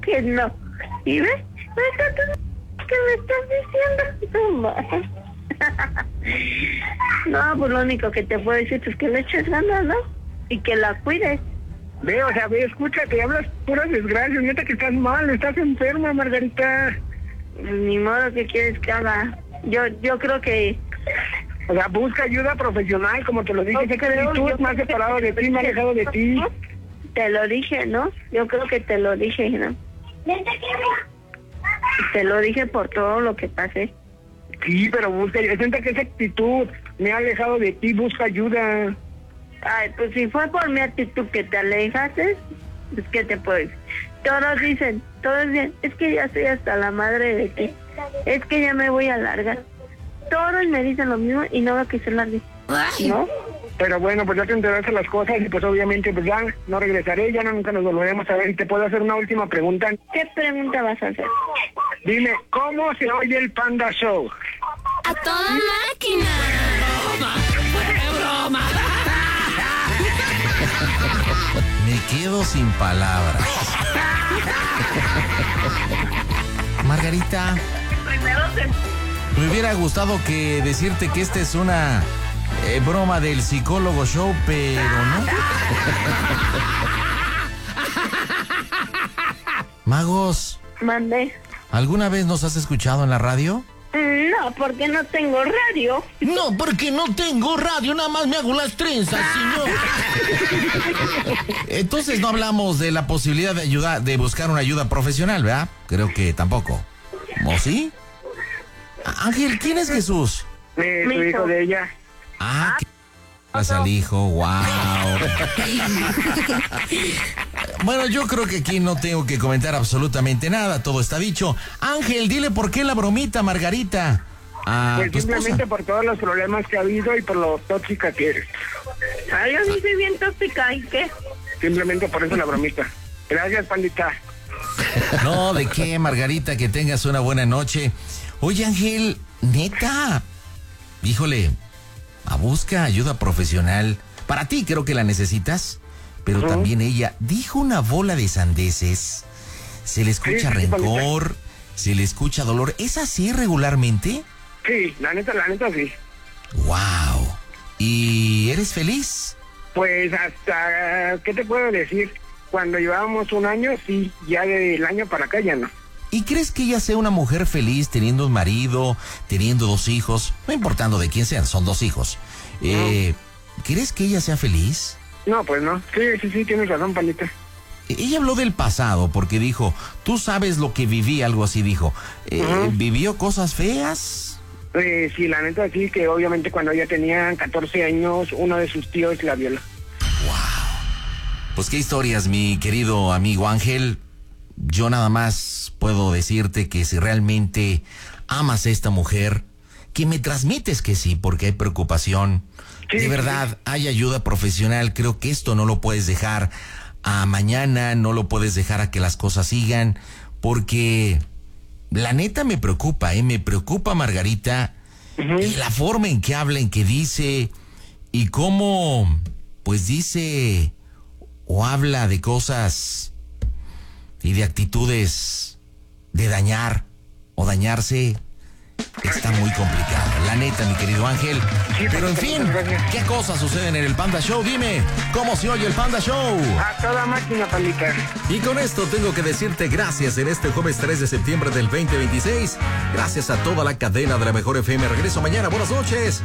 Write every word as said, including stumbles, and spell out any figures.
que no. ¿Y ves? ¿Qué me estás diciendo? No, no, pues lo único que te puedo decir es que le eches ganas, ¿no? Y que la cuides. Ve, o sea, ve, escucha, te hablas puras desgracias, neta que estás mal, estás enferma, Margarita. Ni modo, ¿qué quieres que haga? Yo, yo creo que... O sea, busca ayuda profesional, como te lo dije, sé que tú es más separado de ti, más alejado de ti. Te lo dije, ¿no? Yo creo que te lo dije, ¿no? Te lo dije por todo lo que pasé. Sí, pero busca, sienta que esa actitud me ha alejado de ti, busca ayuda. Ay, pues si fue por mi actitud que te alejaste, pues ¿qué te puedo decir? Todos dicen, todos dicen, es que ya estoy hasta la madre de ti, es que ya me voy a largar. Todos me dicen lo mismo y no veo que se largue, ¿no? Pero bueno, pues ya te enteraste las cosas y pues obviamente pues ya no regresaré, ya no, nunca nos volveremos a ver. Y te puedo hacer una última pregunta. ¿Qué pregunta vas a hacer? Dime, ¿cómo se oye el Panda Show? ¡A toda máquina! ¡Broma! ¡Fue broma! Me quedo sin palabras. Margarita, me hubiera gustado que decirte que esta es una eh, broma del psicólogo show, pero no. Magos, Mandé. ¿alguna vez nos has escuchado en la radio? No, porque no tengo radio. No, porque no tengo radio, nada más me hago las trenzas, señor. Entonces no hablamos de la posibilidad de ayudar, de buscar una ayuda profesional, ¿verdad? Creo que tampoco. ¿O sí? Ángel, ¿quién es Jesús? Eh, tu hijo de ella. Ah, ¿qué pasa al hijo? Wow. Bueno, yo creo que aquí no tengo que comentar absolutamente nada, todo está dicho. Ángel, dile por qué la bromita, Margarita. Ah, pues simplemente por todos los problemas que ha habido y por lo tóxica que eres. Ay, yo sí soy bien tóxica, ¿y qué? Simplemente por eso la bromita. Gracias, pandita. No, ¿de qué, Margarita? Que tengas una buena noche. Oye, Ángel, neta, híjole, a busca ayuda profesional. Para ti creo que la necesitas, pero uh-huh. también ella dijo una bola de sandeces. Se le escucha sí, rencor, sí, se le escucha dolor. ¿Es así regularmente? Sí, la neta, la neta sí. Wow. ¿Y eres feliz? Pues hasta, ¿qué te puedo decir? Cuando llevábamos un año, sí, ya del año para acá ya no. ¿Y crees que ella sea una mujer feliz teniendo un marido, teniendo dos hijos? No importando de quién sean, son dos hijos. Eh, no. ¿Crees que ella sea feliz? No, pues no. Sí, sí, sí, tienes razón, Palita. Ella habló del pasado porque dijo, tú sabes lo que viví, algo así dijo. Eh, uh-huh. ¿Vivió cosas feas? Eh, sí, la neta sí, que obviamente cuando ella tenía catorce años, uno de sus tíos la violó. Wow. Pues qué historias, mi querido amigo Ángel. Yo nada más puedo decirte que si realmente amas a esta mujer, que me transmites que sí, porque hay preocupación. Sí, de verdad, sí. Hay ayuda profesional. Creo que esto no lo puedes dejar a mañana, no lo puedes dejar a que las cosas sigan, porque la neta me preocupa, ¿eh? Me preocupa, Margarita, uh-huh. y la forma en que habla, en que dice, y cómo, pues dice o habla de cosas y de actitudes de dañar o dañarse. Está muy complicado, la neta, mi querido Ángel. Pero en fin, ¿qué cosas suceden en el Panda Show? Dime, ¿cómo se oye el Panda Show? A toda máquina, Pandita. Y con esto tengo que decirte gracias en este jueves tres de septiembre del veinte veintiséis. Gracias a toda la cadena de la Mejor F M. Regreso mañana, buenas noches.